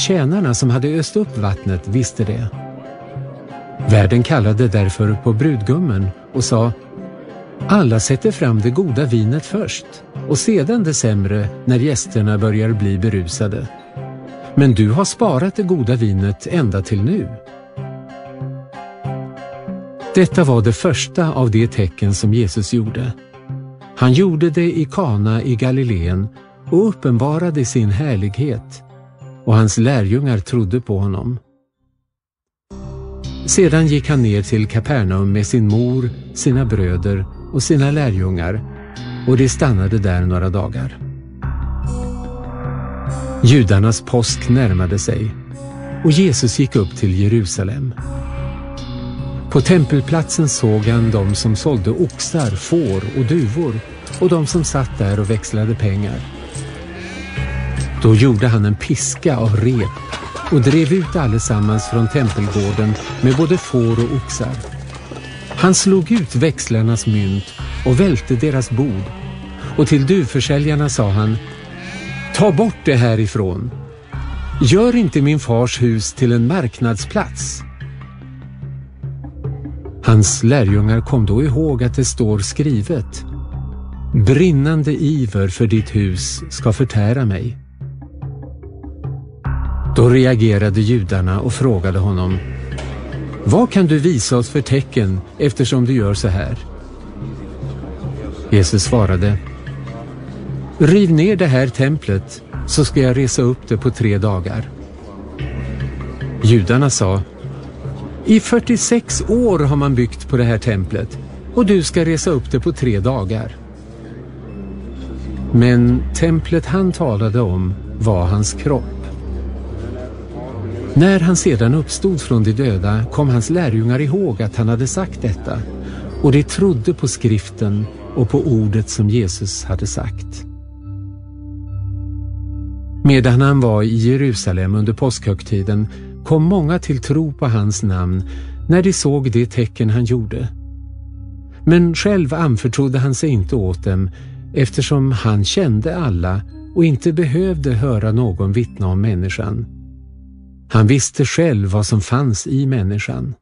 tjänarna som hade öst upp vattnet visste det. Värden kallade därför på brudgummen och sa: alla sätter fram det goda vinet först och sedan det sämre när gästerna börjar bli berusade. Men du har sparat det goda vinet ända till nu. Detta var det första av de tecken som Jesus gjorde. Han gjorde det i Kana i Galileen och uppenbarade sin härlighet, och hans lärjungar trodde på honom. Sedan gick han ner till Kapernaum med sin mor, sina bröder och sina lärjungar, och de stannade där några dagar. Judarnas påsk närmade sig, och Jesus gick upp till Jerusalem. På tempelplatsen såg han de som sålde oxar, får och duvor, och de som satt där och växlade pengar. Då gjorde han en piska av rep och drev ut allesammans från tempelgården med både får och oxar. Han slog ut växlarnas mynt och välte deras bord, och till duvförsäljarna sa han: ta bort det härifrån. Gör inte min fars hus till en marknadsplats. Hans lärjungar kom då ihåg att det står skrivet: brinnande iver för ditt hus ska förtära mig. Då reagerade judarna och frågade honom: vad kan du visa oss för tecken eftersom du gör så här? Jesus svarade: riv ner det här templet så ska jag resa upp det på 3 dagar. Judarna sa: i 46 år har man byggt på det här templet, och du ska resa upp det på 3 dagar. Men templet han talade om var hans kropp. När han sedan uppstod från de döda kom hans lärjungar ihåg att han hade sagt detta, och de trodde på skriften och på ordet som Jesus hade sagt. Medan han var i Jerusalem under påskhögtiden kom många till tro på hans namn när de såg det tecken han gjorde. Men själv anförtrodde han sig inte åt dem, eftersom han kände alla och inte behövde höra någon vittna om människan. Han visste själv vad som fanns i människan.